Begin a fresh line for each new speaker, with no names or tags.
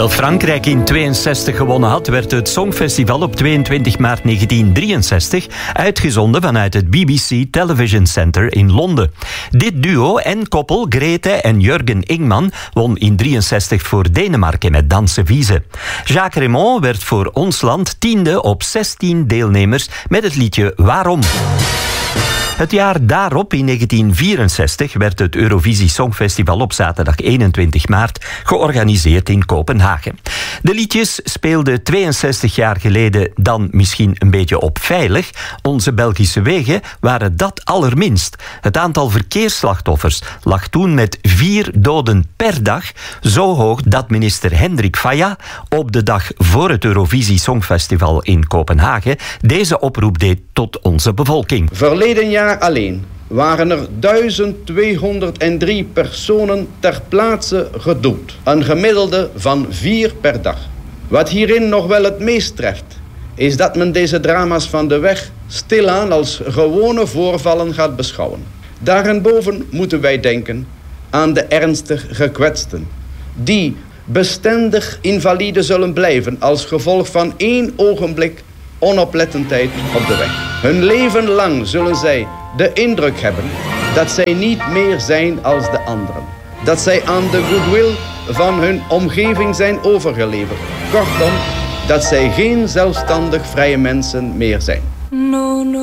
Hoewel Frankrijk in 62 gewonnen had, werd het Songfestival op 22 maart 1963 uitgezonden vanuit het BBC Television Center in Londen. Dit duo en koppel, Grete en Jurgen Ingman, won in 63 voor Denemarken met Danse Wiese. Jacques Raymond werd voor ons land 10e op 16 deelnemers met het liedje Waarom. Het jaar daarop, in 1964, werd het Eurovisie Songfestival op zaterdag 21 maart georganiseerd in Kopenhagen. De liedjes speelden 62 jaar geleden dan misschien een beetje op veilig. Onze Belgische wegen waren dat allerminst. Het aantal verkeersslachtoffers lag toen met 4 doden per dag zo hoog dat minister Hendrik Faya op de dag voor het Eurovisie Songfestival in Kopenhagen deze oproep deed tot onze bevolking.
Verleden jaar alleen waren er 1203 personen ter plaatse gedood. Een gemiddelde van 4 per dag. Wat hierin nog wel het meest treft, is dat men deze drama's van de weg stilaan als gewone voorvallen gaat beschouwen. Daarenboven moeten wij denken aan de ernstig gekwetsten, die bestendig invalide zullen blijven als gevolg van 1 ogenblik onoplettendheid op de weg. Hun leven lang zullen zij de indruk hebben dat zij niet meer zijn als de anderen. Dat zij aan de goodwill van hun omgeving zijn overgeleverd. Kortom, dat zij geen zelfstandig vrije mensen meer zijn.